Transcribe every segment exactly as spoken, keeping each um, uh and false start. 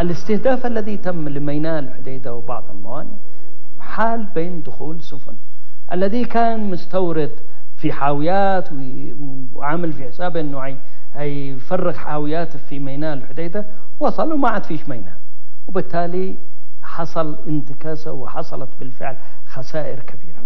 الاستهداف الذي تم لميناء الحديدة وبعض الموانئ حال بين دخول سفن. الذي كان مستورد في حاويات وعامل في حسابه انه هيفرغ حاويات في ميناء الحديدة وصل وما عاد فيش ميناء، وبالتالي حصل انتكاسة وحصلت بالفعل خسائر كبيرة.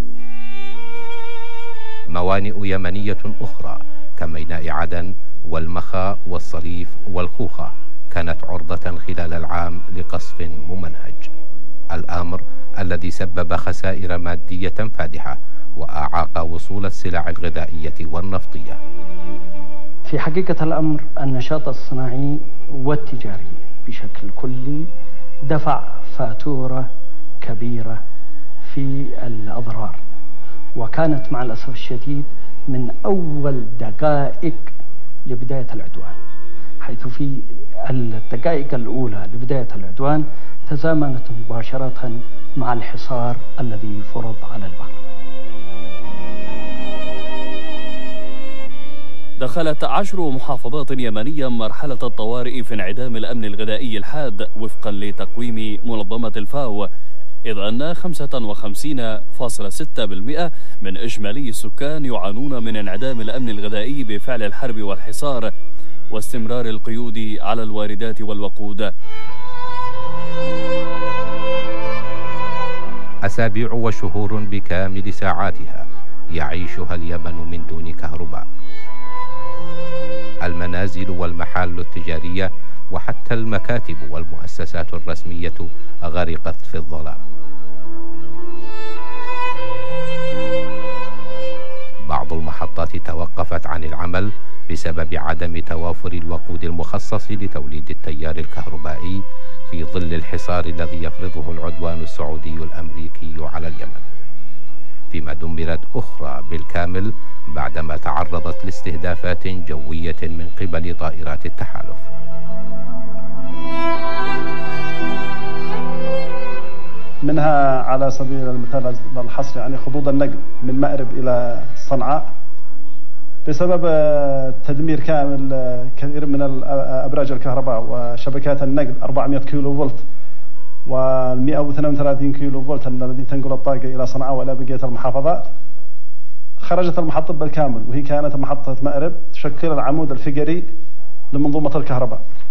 موانئ يمنية أخرى كميناء عدن والمخا والصريف والخوخة كانت عرضة خلال العام لقصف ممنهج، الأمر الذي سبب خسائر مادية فادحة وأعاق وصول السلع الغذائية والنفطية. في حقيقة الأمر النشاط الصناعي والتجاري بشكل كلي دفع فاتورة كبيرة في الأضرار، وكانت مع الأسف الشديد من أول دقائق لبداية العدوان، حيث في الدقائق الأولى لبداية العدوان تزامنت مباشرة مع الحصار الذي فرض على البحر. دخلت عشر محافظات يمنية مرحلة الطوارئ في انعدام الأمن الغذائي الحاد وفقا لتقويم منظمة الفاو، إذ أن خمسة وخمسين فاصلة ستة بالمئة من إجمالي السكان يعانون من انعدام الأمن الغذائي بفعل الحرب والحصار واستمرار القيود على الواردات والوقود. أسابيع وشهور بكامل ساعاتها يعيشها اليمن من دون كهرباء. المنازل والمحال التجارية وحتى المكاتب والمؤسسات الرسمية غرقت في الظلام. بعض المحطات توقفت عن العمل بسبب عدم توافر الوقود المخصص لتوليد التيار الكهربائي في ظل الحصار الذي يفرضه العدوان السعودي الأمريكي على اليمن، فيما دمرت أخرى بالكامل بعدما تعرضت لاستهدافات جوية من قبل طائرات التحالف. منها على سبيل المثال الحصر يعني خطوط النقل من مأرب إلى صنعاء بسبب تدمير كامل كثير من أبراج الكهرباء وشبكات النقل أربعمائة كيلو فولت ومئة واثنين وثلاثين كيلو فولت الذي تنقل الطاقة إلى صنعاء وإلى بقية المحافظات. خرجت المحطة بالكامل، وهي كانت محطة مأرب تشكل العمود الفقري لمنظومة الكهرباء.